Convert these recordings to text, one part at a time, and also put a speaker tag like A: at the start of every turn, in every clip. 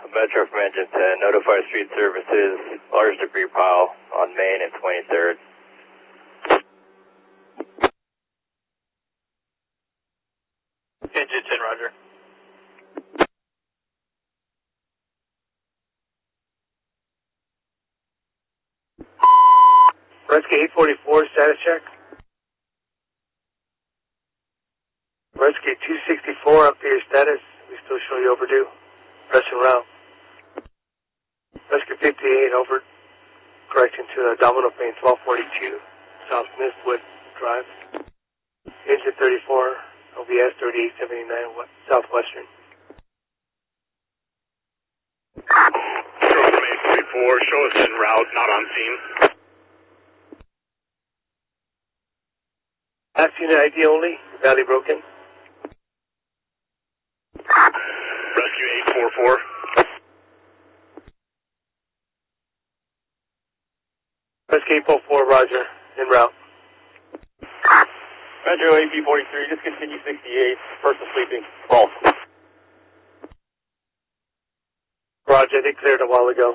A: Metro from Engine 10, notify street services, large debris pile on Main and 23rd.
B: Engine 10, roger.
C: Rescue 844, status check. Rescue 264, update your status. We still show you overdue. Press en route. Rescue 58, over. Correction to Domino Pane 1242, South Mistwood Drive. Engine 34, OBS 3879, Southwestern.
D: Control from 844, show us en route, not on scene.
C: Last unit ID only, valley broken.
D: Rescue 844.
C: Rescue 844, roger, en route.
A: Metro AP43, discontinue 68, person sleeping, false.
C: Roger, they cleared a while ago.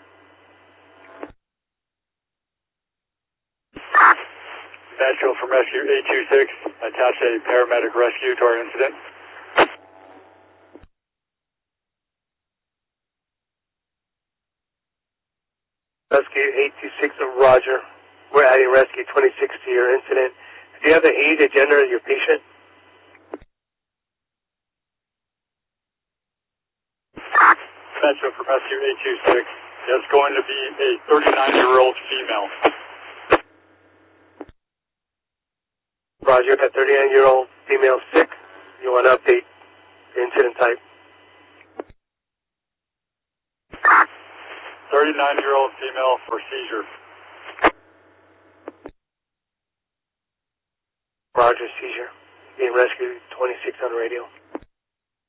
A: Metro from Rescue 826, attach a paramedic rescue to our incident.
C: Rescue 826, roger. We're adding Rescue 26 to your incident. Do you have the age and gender of your patient?
A: Metro from Rescue 826, that's going to be a 39-year-old female.
C: Roger, that 39-year-old female sick. You want to update the incident type?
A: 39-year-old female for seizure.
C: Roger, seizure. Being rescued 26 on radio.